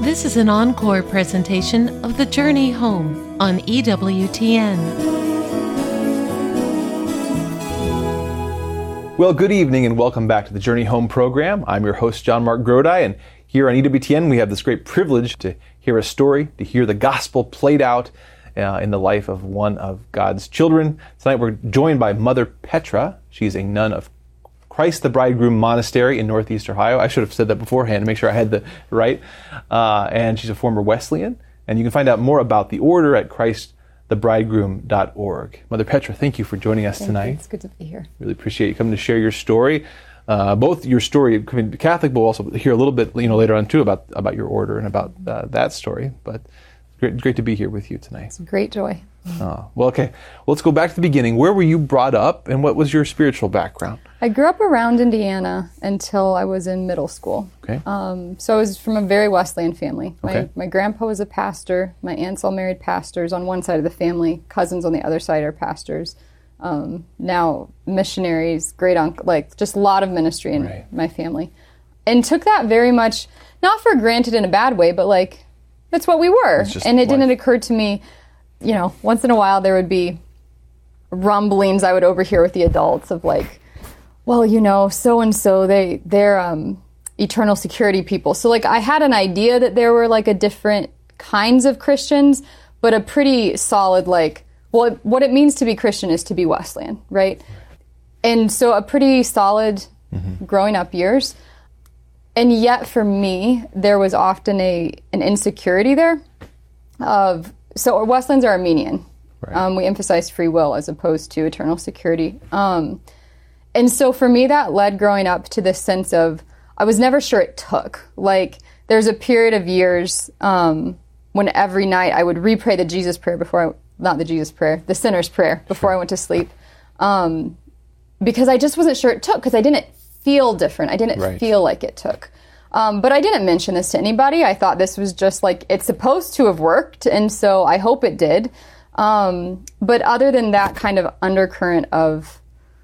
This is an encore presentation of The Journey Home on EWTN. Well, good evening and welcome back to the Journey Home program. I'm your host, John Mark Grodi, and here on EWTN we have this great privilege to hear a story, to hear the gospel played out in the life of one of God's children. Tonight we're joined by Mother Petra. She's a nun of Christ the Bridegroom Monastery in Northeast Ohio. I should have said that beforehand to make sure I had the right. And she's a former Wesleyan. And you can find out more about the order at christthebridegroom.org. Mother Petra, thank you for joining us tonight. It's good to be here. Really appreciate you coming to share your story. Both your story coming to Catholic, but we'll also hear a little bit later on too about your order and about that story. But great to be here with you tonight. It's a great joy. Well, okay. Well, let's go back to the beginning. Where were you brought up, and what was your spiritual background? I grew up around Indiana until I was in middle school. Okay. So I was from a very Wesleyan family. Okay. My grandpa was a pastor. My aunts all married pastors on one side of the family. Cousins on the other side are pastors. Now missionaries, great uncle, just a lot of ministry in my family. And took that very much, not for granted in a bad way, but that's what we were. And it didn't occur to me, once in a while there would be rumblings I would overhear with the adults of so-and-so, they're eternal security people. So I had an idea that there were a different kinds of Christians, but a pretty solid what it means to be Christian is to be Wesleyan, right? And so a pretty solid growing up years. And yet for me, there was often an insecurity there so Wesleyans are Armenian. Right. We emphasize free will as opposed to eternal security. And so for me, that led growing up to this sense of, I was never sure it took. There's a period of years when every night I would re-pray the Jesus prayer the sinner's prayer before I went to sleep. Because I just wasn't sure it took, because I didn't feel different. I didn't feel like it took. But I didn't mention this to anybody. I thought this was just it's supposed to have worked, and so I hope it did. But other than that kind of undercurrent of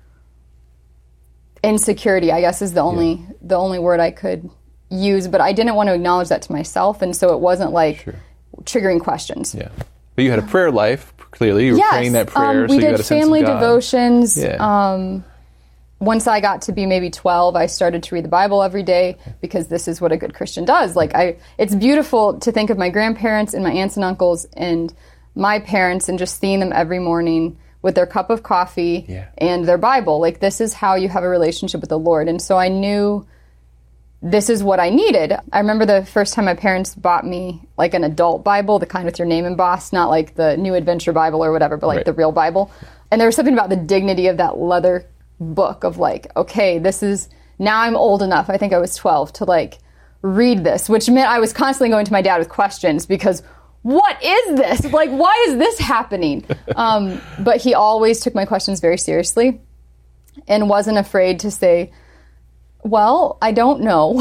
insecurity, I guess is the only word I could use. But I didn't want to acknowledge that to myself, and so it wasn't triggering questions. Yeah. But you had a prayer life, clearly. You were praying that prayer, so we you got a did sense family of God. devotions. Yeah. Once I got to be maybe 12, I started to read the Bible every day because this is what a good Christian does. It's beautiful to think of my grandparents and my aunts and uncles and my parents and just seeing them every morning with their cup of coffee and their Bible. This is how you have a relationship with the Lord. And so I knew this is what I needed. I remember the first time my parents bought me an adult Bible, the kind with your name embossed, not the New Adventure Bible or whatever, but the real Bible. And there was something about the dignity of that leather book of okay, this is, now I'm old enough, I think I was 12, to read this, which meant I was constantly going to my dad with questions because what is this? Why is this happening? But he always took my questions very seriously and wasn't afraid to say, well, I don't know.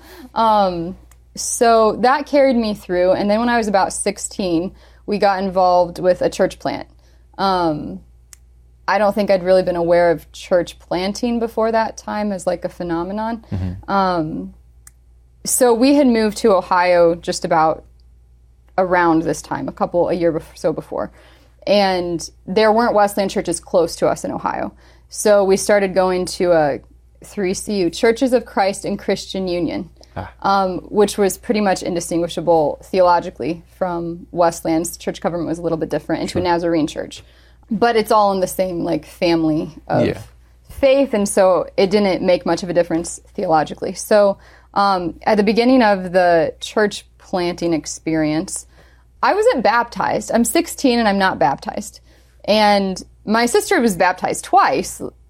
So that carried me through. And then when I was about 16, we got involved with a church plant. I don't think I'd really been aware of church planting before that time as a phenomenon. Mm-hmm. So we had moved to Ohio just about around this time, a year before. And there weren't Wesleyan churches close to us in Ohio. So we started going to 3CU, Churches of Christ and Christian Union, which was pretty much indistinguishable theologically from Wesleyan's. Church government was a little bit different, into a Nazarene church. But it's all in the same family of faith, and so it didn't make much of a difference theologically. So at the beginning of the church planting experience, I wasn't baptized. I'm 16 and I'm not baptized. And my sister was baptized twice,